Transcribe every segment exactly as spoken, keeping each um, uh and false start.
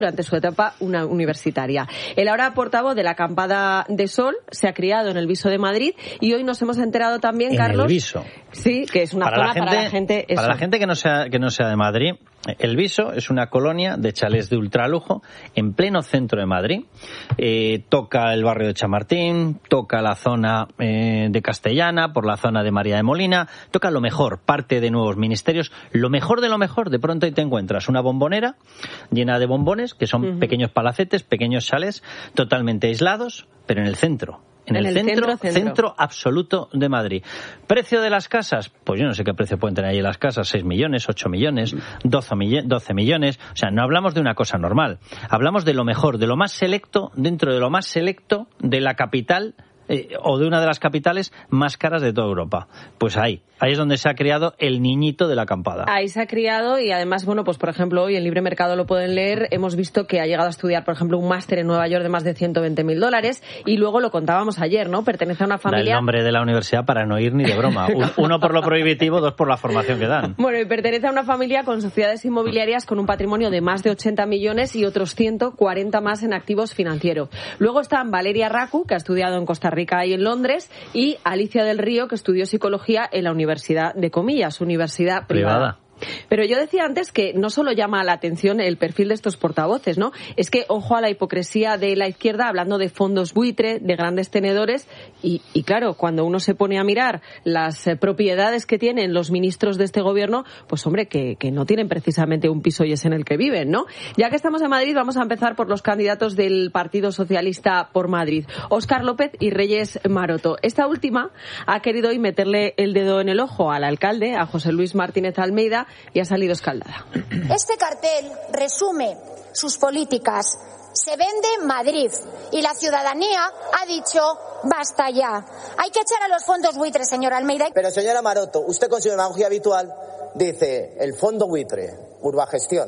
durante su etapa una universitaria. El ahora portavoz de la acampada de Sol se ha criado en el Viso de Madrid y hoy nos hemos enterado también, en Carlos... el Viso. Sí, que es una para zona la gente, para la gente... Eso. Para la gente que no sea que no sea de Madrid, el Viso es una colonia de chalés de ultralujo en pleno centro de Madrid. Eh, toca el barrio de Chamartín, toca la zona eh, de Castellana, por la zona de María de Molina, toca lo mejor, parte de nuevos ministerios, lo mejor de lo mejor. De pronto ahí te encuentras una bombonera llena de bombones, que son uh-huh. pequeños palacetes, pequeños chalés, totalmente aislados, pero en el centro. En, en el, el centro, centro, centro, centro absoluto de Madrid. ¿Precio de las casas? Pues yo no sé qué precio pueden tener ahí las casas, seis millones, ocho millones, doce millones. O sea, no hablamos de una cosa normal. Hablamos de lo mejor, de lo más selecto, dentro de lo más selecto de la capital eh, o de una de las capitales más caras de toda Europa. Pues ahí. Ahí es donde se ha criado el niñito de la acampada. Ahí se ha criado y además, bueno, pues por ejemplo, hoy en Libre Mercado lo pueden leer, hemos visto que ha llegado a estudiar, por ejemplo, un máster en Nueva York de más de ciento veinte mil dólares y luego lo contábamos ayer, ¿no? Pertenece a una familia... Da el nombre de la universidad para no ir ni de broma. Uno por lo prohibitivo, dos por la formación que dan. Bueno, y pertenece a una familia con sociedades inmobiliarias con un patrimonio de más de ochenta millones y otros ciento cuarenta más en activos financieros. Luego están Valeria Racu, que ha estudiado en Costa Rica y en Londres, y Alicia del Río, que estudió psicología en la Universidad Universidad de comillas, universidad privada. privada. Pero yo decía antes que no solo llama la atención el perfil de estos portavoces, ¿no? Es que ojo a la hipocresía de la izquierda hablando de fondos buitre, de grandes tenedores y, y claro, cuando uno se pone a mirar las eh, propiedades que tienen los ministros de este gobierno, pues hombre, que, que no tienen precisamente un piso y es en el que viven, ¿no? Ya que estamos en Madrid, vamos a empezar por los candidatos del Partido Socialista por Madrid. Óscar López y Reyes Maroto. Esta última ha querido hoy meterle el dedo en el ojo al alcalde, a José Luis Martínez Almeida, y ha salido escaldada. Este cartel resume sus políticas. Se vende Madrid y la ciudadanía ha dicho basta ya. Hay que echar a los fondos buitres, señora Almeida. Pero señora Maroto, usted con su demagogia habitual dice el fondo buitre, Urbagestión.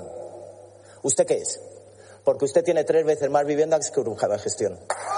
¿Usted qué es? Porque usted tiene tres veces más viviendas que Urbagestión.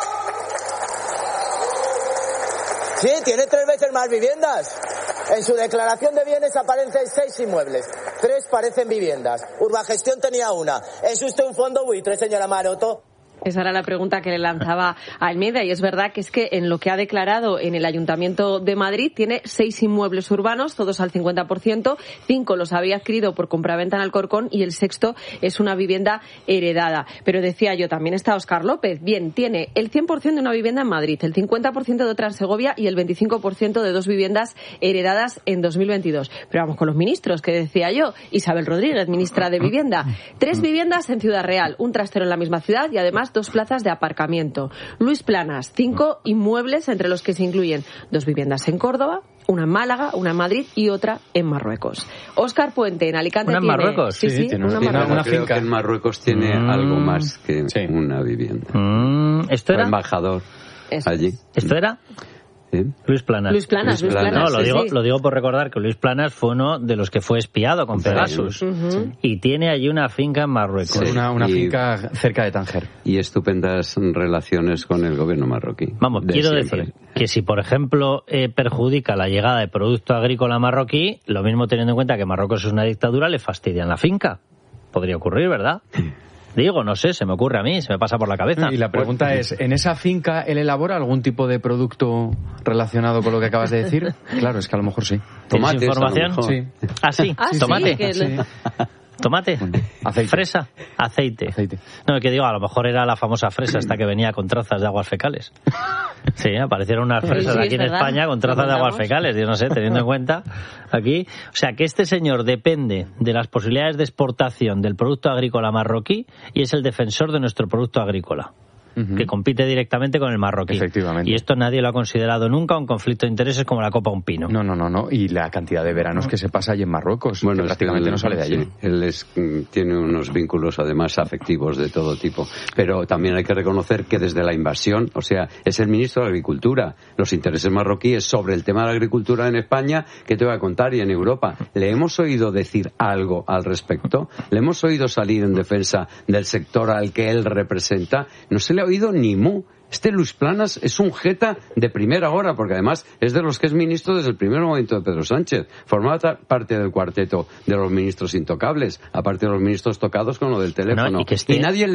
Sí, tiene tres veces más viviendas. En su declaración de bienes aparecen seis inmuebles. Tres parecen viviendas. Urbagestión tenía una. ¿Es usted un fondo buitre, señora Maroto? Esa era la pregunta que le lanzaba a Almeida y es verdad que es que en lo que ha declarado en el Ayuntamiento de Madrid tiene seis inmuebles urbanos, todos al cincuenta por ciento, cinco los había adquirido por compraventa en Alcorcón y el sexto es una vivienda heredada. Pero decía yo, también está Óscar López. Bien, tiene el cien por ciento de una vivienda en Madrid, el cincuenta por ciento de otra en Segovia y el veinticinco por ciento de dos viviendas heredadas en dos mil veintidós. Pero vamos con los ministros, que decía yo. Isabel Rodríguez, ministra de Vivienda. Tres viviendas en Ciudad Real, un trastero en la misma ciudad y además dos plazas de aparcamiento. Luis Planas, cinco inmuebles entre los que se incluyen dos viviendas en Córdoba, una en Málaga, una en Madrid y otra en Marruecos. Óscar Puente, en Alicante ¿Una en tiene... Marruecos? Sí, sí, sí tiene una, una, Marruecos. una finca. Creo que en Marruecos tiene mm. algo más que sí. una vivienda. Mm. ¿Esto era? Fue embajador Eso allí. Es. ¿Esto era? ¿Eh? Luis Planas. Luis Planas, Luis Planas. No, lo, sí, digo, sí. lo digo por recordar que Luis Planas fue uno de los que fue espiado con Pegasus. Uh-huh. Y tiene allí una finca en Marruecos. Sí, una, una y, finca cerca de Tánger. Y estupendas relaciones con el gobierno marroquí. Vamos, quiero siempre. decir que si, por ejemplo, eh, perjudica la llegada de producto agrícola marroquí, lo mismo teniendo en cuenta que Marruecos es una dictadura, le fastidian la finca. Podría ocurrir, ¿verdad? Digo, no sé, se me ocurre a mí, se me pasa por la cabeza. Y la pregunta es, ¿en esa finca él elabora algún tipo de producto relacionado con lo que acabas de decir? Claro, es que a lo mejor sí. ¿Tienes información? Sí. ¿Ah, sí? ¿Ah, ¿Tomate? Sí, que sí. ¿Tomate? Aceite. ¿Fresa? Aceite. Aceite. No, que digo, a lo mejor era la famosa fresa esta que venía con trazas de aguas fecales. Sí, aparecieron unas fresas sí, aquí en verdad. España con trazas de aguas fecales, yo no sé, teniendo en cuenta aquí. O sea, que este señor depende de las posibilidades de exportación del producto agrícola marroquí y es el defensor de nuestro producto agrícola. Uh-huh. Que compite directamente con el marroquí. Efectivamente. Y esto nadie lo ha considerado nunca un conflicto de intereses como la copa a un pino. No, no, no, no. Y la cantidad de veranos que se pasa allí en Marruecos, bueno, que prácticamente él, no sale de allí. Sí, él es, tiene unos vínculos además afectivos de todo tipo. Pero también hay que reconocer que desde la invasión, o sea, es el ministro de Agricultura. Los intereses marroquíes sobre el tema de la agricultura en España, ¿qué te voy a contar? Y en Europa. ¿Le hemos oído decir algo al respecto? ¿Le hemos oído salir en defensa del sector al que él representa? No se le ha oído ni mu. Este Luis Planas es un jeta de primera hora, porque además es de los que es ministro desde el primer momento de Pedro Sánchez. Formaba parte del cuarteto de los ministros intocables, aparte de los ministros tocados con lo del teléfono. No, y, que esté... y nadie